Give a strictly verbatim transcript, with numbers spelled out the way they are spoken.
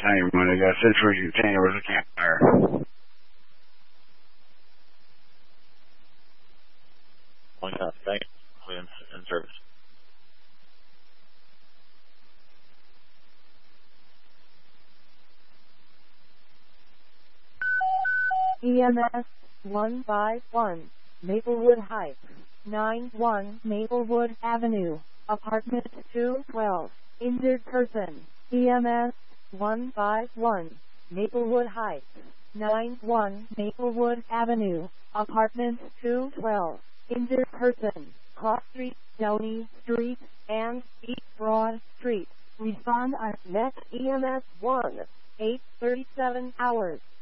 ninety-one, I got Century Tango was a campfire. One copy, thank you. Williams in service. E M S one five one, Maplewood Heights, nine one Maplewood Avenue, apartment two twelve, injured person. E M S one five one, Maplewood Heights, nine one Maplewood Avenue, apartment two twelve, injured person. Cross Street, Downey Street, and East Broad Street. Respond at next E M S one, eight thirty-seven hours.